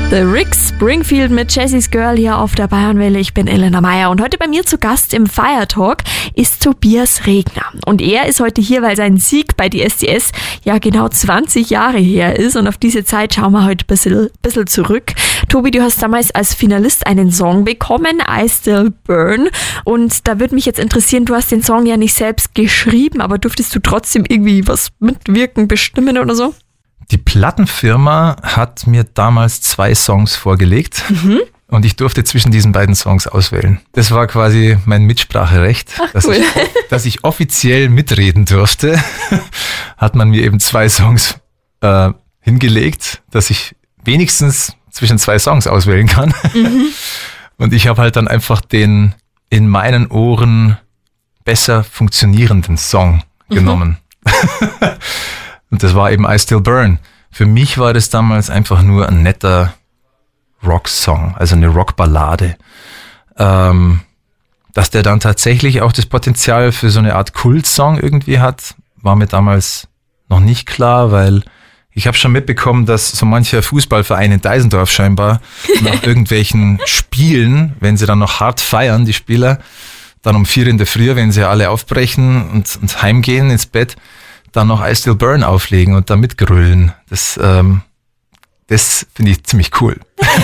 The Rick Springfield mit Jessie's Girl hier auf der Bayernwelle. Ich bin Elena Meyer und heute bei mir zu Gast im Fire Talk ist Tobias Regner. Und er ist heute hier, weil sein Sieg bei DSDS ja genau 20 Jahre her ist. Und auf diese Zeit schauen wir heute ein bisschen zurück. Tobi, du hast damals als Finalist einen Song bekommen, I Still Burn. Und da würde mich jetzt interessieren, du hast den Song ja nicht selbst geschrieben, aber durftest du trotzdem irgendwie was mitwirken, bestimmen oder so? Die Plattenfirma hat mir damals 2 Songs vorgelegt und ich durfte zwischen diesen beiden Songs auswählen. Das war quasi mein Mitspracherecht, dass ich offiziell mitreden durfte. Hat man mir eben 2 Songs hingelegt, dass ich wenigstens zwischen 2 Songs auswählen kann. Und ich habe halt dann einfach den in meinen Ohren besser funktionierenden Song genommen. Und das war eben I Still Burn. Für mich war das damals einfach nur ein netter Rocksong, also eine Rockballade. Dass der dann tatsächlich auch das Potenzial für so eine Art Kultsong irgendwie hat, war mir damals noch nicht klar, weil ich habe schon mitbekommen, dass so mancher Fußballverein in Deisendorf scheinbar nach irgendwelchen Spielen, wenn sie dann noch hart feiern, die Spieler, dann um 4 in der Früh, wenn sie alle aufbrechen und heimgehen ins Bett, dann noch I Still Burn auflegen und da mitgrölen. Das finde ich ziemlich cool.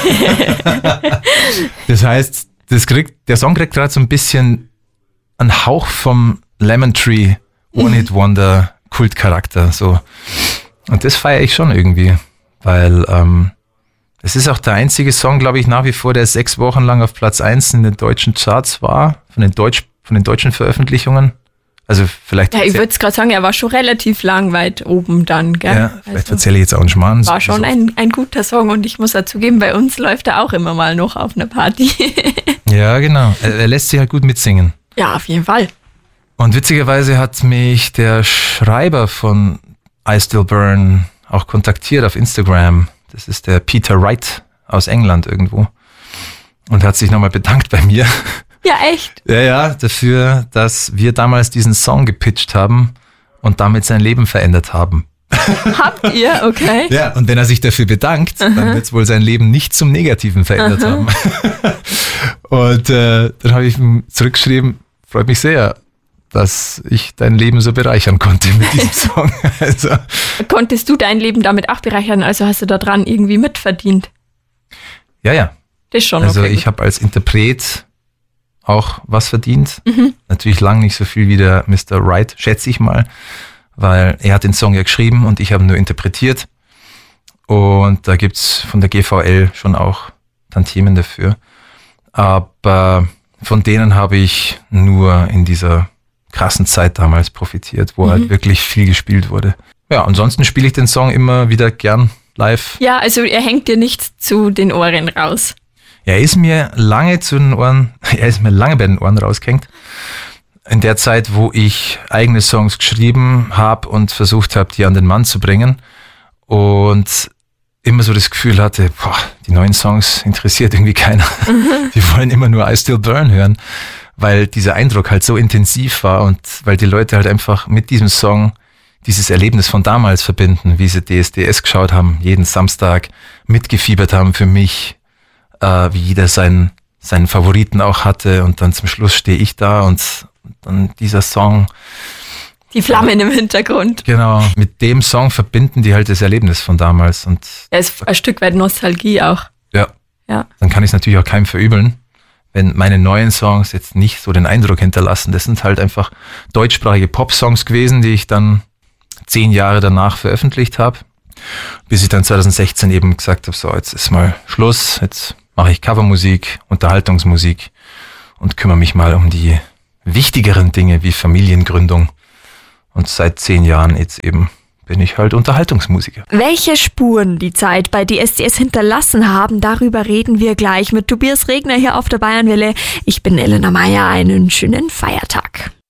Das heißt, der Song kriegt gerade so ein bisschen einen Hauch vom Lemon Tree One-Hit-Wonder Kultcharakter. So. Und das feiere ich schon irgendwie, weil es ist auch der einzige Song, glaube ich, nach wie vor, der 6 Wochen lang auf Platz 1 in den deutschen Charts war, von den deutschen Veröffentlichungen. Also vielleicht. Ja, ich würde es gerade sagen, er war schon relativ lang weit oben dann, gell? Ja, vielleicht erzähle ich jetzt auch einen Schmarrn. War schon ein guter Song und ich muss dazu geben, bei uns läuft er auch immer mal noch auf einer Party. Ja, genau. Er lässt sich halt gut mitsingen. Ja, auf jeden Fall. Und witzigerweise hat mich der Schreiber von I Still Burn auch kontaktiert auf Instagram. Das ist der Peter Wright aus England irgendwo. Und hat sich nochmal bedankt bei mir. Ja, echt? Ja, dafür, dass wir damals diesen Song gepitcht haben und damit sein Leben verändert haben. Habt ihr? Okay. Ja, und wenn er sich dafür bedankt, dann wird es wohl sein Leben nicht zum Negativen verändert haben. Und dann habe ich ihm zurückgeschrieben, freut mich sehr, dass ich dein Leben so bereichern konnte mit diesem Song. Also, konntest du dein Leben damit auch bereichern? Also hast du da dran irgendwie mitverdient? Ja. Das ist schon also okay. Ich habe als Interpret auch was verdient. Natürlich lang nicht so viel wie der Mr. Wright, schätze ich mal, weil er hat den Song ja geschrieben und ich habe nur interpretiert. Und da gibt's von der GVL schon auch Tantiemen dafür. Aber von denen habe ich nur in dieser krassen Zeit damals profitiert, wo halt wirklich viel gespielt wurde. Ja, ansonsten spiele ich den Song immer wieder gern live. Ja, also er hängt dir nicht zu den Ohren raus. Er ist mir lange bei den Ohren rausgehängt. In der Zeit, wo ich eigene Songs geschrieben habe und versucht habe, die an den Mann zu bringen. Und immer so das Gefühl hatte, die neuen Songs interessiert irgendwie keiner. Die wollen immer nur I Still Burn hören, weil dieser Eindruck halt so intensiv war und weil die Leute halt einfach mit diesem Song dieses Erlebnis von damals verbinden, wie sie DSDS geschaut haben, jeden Samstag mitgefiebert haben für mich, wie jeder seinen Favoriten auch hatte und dann zum Schluss stehe ich da und dann dieser Song. Die Flammen im Hintergrund. Genau, mit dem Song verbinden die halt das Erlebnis von damals. Und er ist ein Stück weit Nostalgie auch. Ja. Dann kann ich es natürlich auch keinem verübeln, wenn meine neuen Songs jetzt nicht so den Eindruck hinterlassen. Das sind halt einfach deutschsprachige Pop-Songs gewesen, die ich dann 10 Jahre danach veröffentlicht habe, bis ich dann 2016 eben gesagt habe, so jetzt ist mal Schluss, jetzt mache ich Covermusik, Unterhaltungsmusik und kümmere mich mal um die wichtigeren Dinge wie Familiengründung. Und seit 10 Jahren jetzt eben bin ich halt Unterhaltungsmusiker. Welche Spuren die Zeit bei DSDS hinterlassen haben, darüber reden wir gleich mit Tobias Regner hier auf der Bayernwelle. Ich bin Elena Meyer, einen schönen Feiertag.